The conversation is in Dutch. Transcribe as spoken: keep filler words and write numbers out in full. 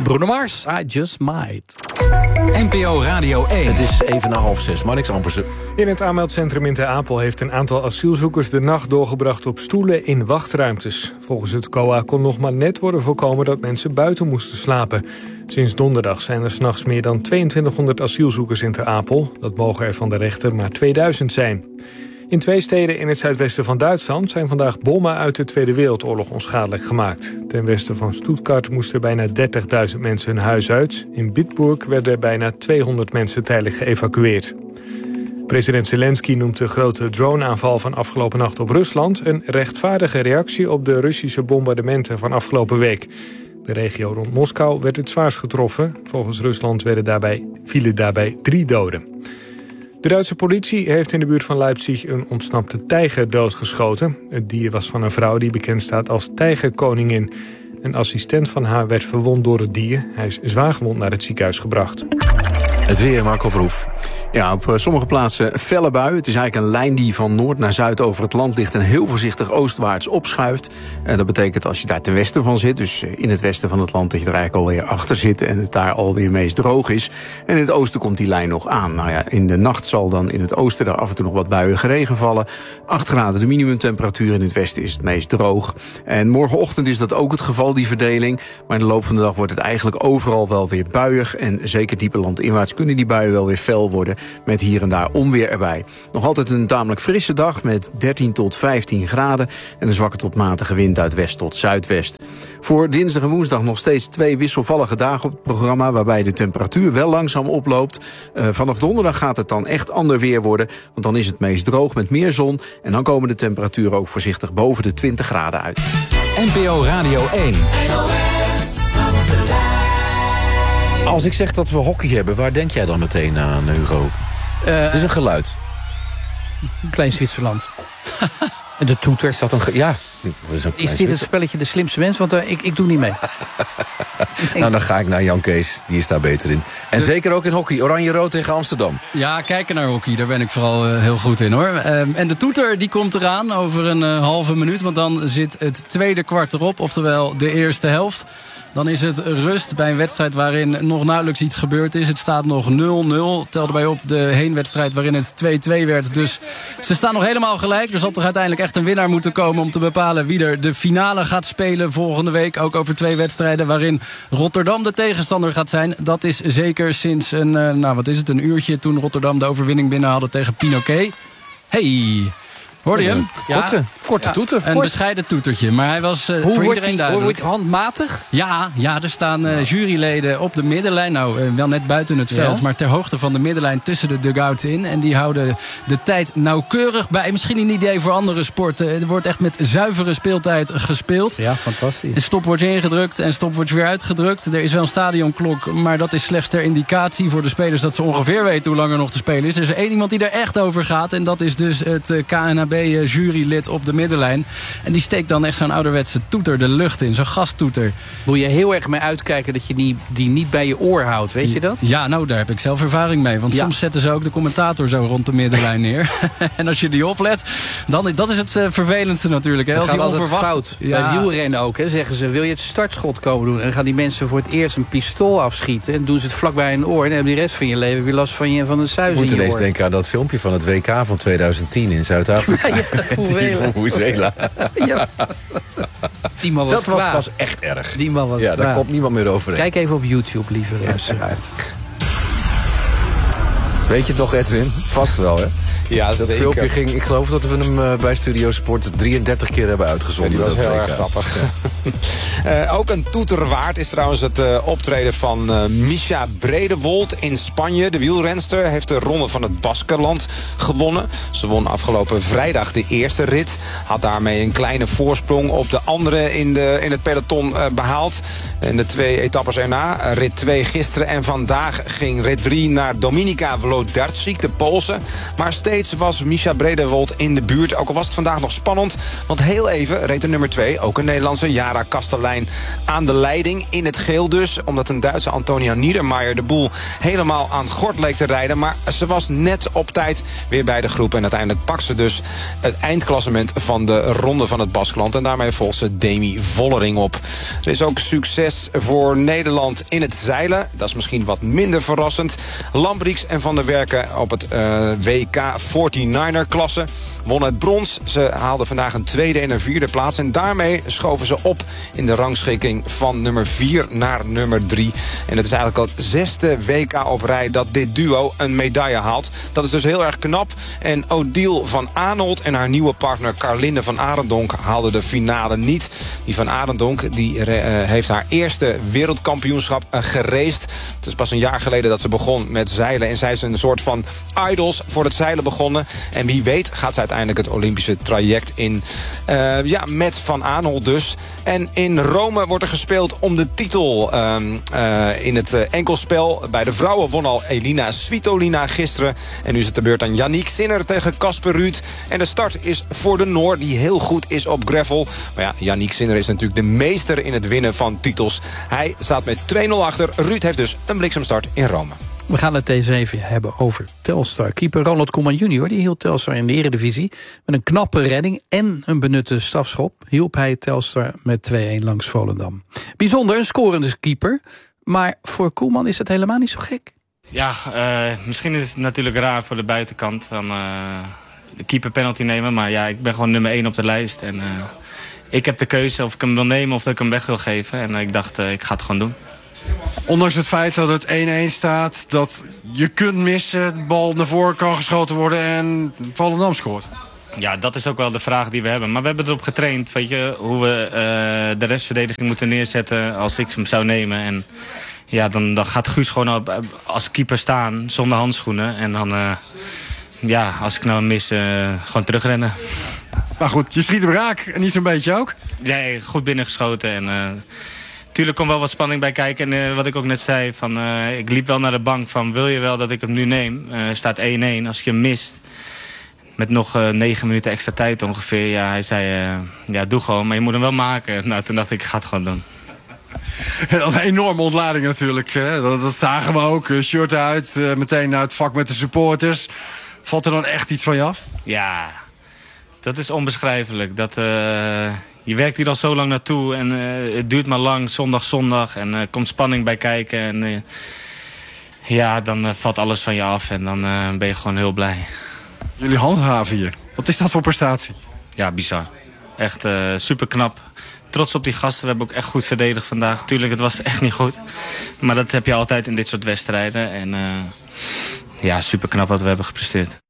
Bruno Mars, I Just Might. N P O Radio één. Het is even na half zes, maar niks Ampersen. In het aanmeldcentrum in Ter Apel heeft een aantal asielzoekers de nacht doorgebracht op stoelen in wachtruimtes. Volgens het C O A kon nog maar net worden voorkomen dat mensen buiten moesten slapen. Sinds donderdag zijn er 's nachts meer dan tweeëntwintighonderd asielzoekers in Ter Apel. Dat mogen er van de rechter maar tweeduizend zijn. In twee steden in het zuidwesten van Duitsland zijn vandaag bommen uit de Tweede Wereldoorlog onschadelijk gemaakt. Ten westen van Stuttgart moesten bijna dertigduizend mensen hun huis uit. In Bitburg werden bijna tweehonderd mensen tijdelijk geëvacueerd. President Zelensky noemt de grote droneaanval van afgelopen nacht op Rusland een rechtvaardige reactie op de Russische bombardementen van afgelopen week. De regio rond Moskou werd het zwaarst getroffen. Volgens Rusland werden daarbij, vielen daarbij drie doden. De Duitse politie heeft in de buurt van Leipzig een ontsnapte tijger doodgeschoten. Het dier was van een vrouw die bekend staat als tijgerkoningin. Een assistent van haar werd verwond door het dier. Hij is zwaargewond naar het ziekenhuis gebracht. Het weer, Marco Verhoef. Ja, op sommige plaatsen felle bui. Het is eigenlijk een lijn die van noord naar zuid over het land ligt en heel voorzichtig oostwaarts opschuift. En dat betekent als je daar ten westen van zit, dus in het westen van het land, dat je er eigenlijk alweer achter zit en het daar alweer meest droog is. En in het oosten komt die lijn nog aan. Nou ja, in de nacht zal dan in het oosten er af en toe nog wat buiige regen vallen. acht graden de minimumtemperatuur, in het westen is het meest droog. En morgenochtend is dat ook het geval, die verdeling. Maar in de loop van de dag wordt het eigenlijk overal wel weer buiig. En zeker diepe landinwaarts kunnen die buien wel weer fel worden, met hier en daar onweer erbij. Nog altijd een tamelijk frisse dag met dertien tot vijftien graden... en een zwakke tot matige wind uit west tot zuidwest. Voor dinsdag en woensdag nog steeds twee wisselvallige dagen op het programma, waarbij de temperatuur wel langzaam oploopt. Uh, vanaf donderdag gaat het dan echt ander weer worden, want dan is het meest droog met meer zon. En dan komen de temperaturen ook voorzichtig boven de twintig graden uit. N P O Radio één. Als ik zeg dat we hockey hebben, waar denk jij dan meteen aan, Hugo? Uh, het is een geluid. Klein Zwitserland. En de toeter. Is dat een... Ge- ja. Dat is, een is dit het spelletje de slimste mens? Want uh, ik, ik doe niet mee. Nou, dan ga ik naar Jan Kees. Die is daar beter in. En de... zeker ook in hockey. Oranje-rood tegen Amsterdam. Ja, kijken naar hockey. Daar ben ik vooral uh, heel goed in, hoor. Um, en de toeter die komt eraan over een uh, halve minuut. Want dan zit het tweede kwart erop. Oftewel de eerste helft. Dan is het rust bij een wedstrijd waarin nog nauwelijks iets gebeurd is. Het staat nog nul nul. Tel erbij op de heenwedstrijd waarin het twee twee werd. Dus ze staan nog helemaal gelijk. Er zal toch uiteindelijk echt een winnaar moeten komen om te bepalen wie er de finale gaat spelen volgende week. Ook over twee wedstrijden waarin Rotterdam de tegenstander gaat zijn. Dat is zeker sinds een, nou wat is het, een uurtje toen Rotterdam de overwinning binnen hadden tegen Pinoquet. Hey... Hoorde je hem? Korte, ja. korte ja. toeter. Een Kort. bescheiden toetertje, maar hij was uh, hoe voor wordt iedereen die, duidelijk. Hoe wordt hij handmatig? Ja, ja, er staan uh, juryleden op de middenlijn. Nou, uh, wel net buiten het veld, ja. maar ter hoogte van de middenlijn tussen de dugouts in. En die houden de tijd nauwkeurig bij. Misschien een idee voor andere sporten. Er wordt echt met zuivere speeltijd gespeeld. Ja, fantastisch. Een stop wordt ingedrukt en stop wordt weer uitgedrukt. Er is wel een stadionklok, maar dat is slechts ter indicatie voor de spelers dat ze ongeveer weten hoe lang er nog te spelen is. Er is één iemand die er echt over gaat en dat is dus het uh, K N H B uh, jury lid op de middenlijn. En die steekt dan echt zo'n ouderwetse toeter de lucht in. Zo'n gastoeter. Moet je heel erg mee uitkijken dat je die, die niet bij je oor houdt. Weet je dat? Ja, nou daar heb ik zelf ervaring mee. Want ja. soms zetten ze ook de commentator zo rond de middenlijn neer. En als je die oplet, dan dat is het uh, vervelendste natuurlijk. Hè? Dat als gaat die altijd onverwacht... fout. Ja. Bij wielrennen ook. Hè, zeggen ze, wil je het startschot komen doen? En dan gaan die mensen voor het eerst een pistool afschieten. En doen ze het vlakbij een oor. En dan hebben die rest van je leven weer last van, je, van een suis in je oor. Moet ineens denken aan dat filmpje van het W K van tweeduizend tien in Zuid-Afrika. Ja, ja, Hoezela. Ja. Die man was dat was kwaad. pas echt erg. Die man was ja, daar kwaad. komt niemand meer overheen. Kijk even op YouTube, lieve luisteraars. Weet je het nog, Edwin? Vast wel, hè? Ja, dat zeker. filmpje ging, ik geloof dat we hem uh, bij Studio Sport drieëndertig keer hebben uitgezonden. Ja, die was heel W K. erg grappig. Ja. uh, ook een toeter waard is trouwens het uh, optreden van uh, Misha Bredewold in Spanje. De wielrenster heeft de ronde van het Baskenland gewonnen. Ze won afgelopen vrijdag de eerste rit. Had daarmee een kleine voorsprong op de andere in, de, in het peloton uh, behaald. En de twee etappes erna, rit twee gisteren en vandaag, ging rit drie naar Dominika Wlodarczyk, de Poolse. Maar steeds was Misha Bredewold in de buurt. Ook al was het vandaag nog spannend. Want heel even reed de nummer twee, ook een Nederlandse, Jara Lara Kastelein aan de leiding. In het geel dus, omdat een Duitse Antonia Niedermayer de boel helemaal aan gort leek te rijden. Maar ze was net op tijd weer bij de groep. En uiteindelijk pakt ze dus het eindklassement van de ronde van het Baskeland. En daarmee volgt ze Demi Vollering op. Er is ook succes voor Nederland in het zeilen. Dat is misschien wat minder verrassend. Lambrix en Van der Werken op het uh, W K negenenveertiger-klasse wonnen het brons. Ze haalden vandaag een tweede en een vierde plaats. En daarmee schoven ze op in de rangschikking van nummer vier naar nummer drie. En het is eigenlijk al het zesde W K op rij dat dit duo een medaille haalt. Dat is dus heel erg knap. En Odile van Arnold en haar nieuwe partner Carlinde van Arendonk haalden de finale niet. Die van Arendonk die, uh, heeft haar eerste wereldkampioenschap uh, geraced. Het is pas een jaar geleden dat ze begon met zeilen. En zij is een soort van idols voor het zeilen begonnen. En wie weet gaat ze uiteindelijk het Olympische traject in. Uh, ja, met Van Arnold dus. En in Rome wordt er gespeeld om de titel uh, uh, in het uh, enkelspel. Bij de vrouwen won al Elina Svitolina gisteren. En nu is het de beurt aan Yannick Sinner tegen Casper Ruud. En de start is voor de Noor, die heel goed is op gravel. Maar ja, Yannick Sinner is natuurlijk de meester in het winnen van titels. Hij staat met twee nul achter. Ruud heeft dus een bliksemstart in Rome. We gaan het eens even hebben over Telstar. Keeper Ronald Koeman junior die hield Telstar in de Eredivisie. Met een knappe redding en een benutte strafschop hielp hij Telstar met twee-een langs Volendam. Bijzonder, een scorende keeper. Maar voor Koeman is het helemaal niet zo gek. Ja, uh, misschien is het natuurlijk raar voor de buitenkant van uh, de keeper penalty nemen. Maar ja, ik ben gewoon nummer één op de lijst. En uh, ik heb de keuze of ik hem wil nemen of dat ik hem weg wil geven. En uh, ik dacht, uh, ik ga het gewoon doen. Ondanks het feit dat het één-één staat, dat je kunt missen, de bal naar voren kan geschoten worden en Volendam scoort. Ja, dat is ook wel de vraag die we hebben. Maar we hebben erop getraind, weet je, hoe we uh, de restverdediging moeten neerzetten als ik hem zou nemen. En ja, dan, dan gaat Guus gewoon op, als keeper staan zonder handschoenen. En dan, uh, ja, als ik nou mis, uh, gewoon terugrennen. Maar goed, je schiet hem raak en niet zo'n beetje ook? Nee, goed binnengeschoten en... Uh, Tuurlijk komt wel wat spanning bij kijken. En uh, wat ik ook net zei, van, uh, ik liep wel naar de bank van... wil je wel dat ik hem nu neem? Uh, staat één-één. Als je hem mist, met nog uh, negen minuten extra tijd ongeveer... ja, hij zei, uh, ja, doe gewoon, maar je moet hem wel maken. Nou, toen dacht ik, ik ga het gewoon doen. Een enorme ontlading natuurlijk. Hè? Dat, dat zagen we ook. Shirt uit, uh, meteen naar het vak met de supporters. Valt er dan echt iets van je af? Ja, dat is onbeschrijfelijk. Dat... Uh, Je werkt hier al zo lang naartoe en uh, het duurt maar lang, zondag, zondag. En er uh, komt spanning bij kijken. En uh, ja, dan uh, valt alles van je af en dan uh, ben je gewoon heel blij. Jullie handhaven hier. Wat is dat voor prestatie? Ja, bizar. Echt uh, super knap. Trots op die gasten. We hebben ook echt goed verdedigd vandaag. Tuurlijk, het was echt niet goed. Maar dat heb je altijd in dit soort wedstrijden. En uh, ja, super knap wat we hebben gepresteerd.